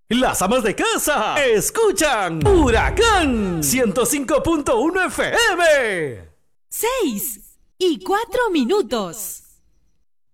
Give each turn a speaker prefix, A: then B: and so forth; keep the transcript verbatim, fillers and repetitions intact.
A: Las amas de casa escuchan Huracán ciento cinco punto uno F M.
B: Seis y cuatro minutos.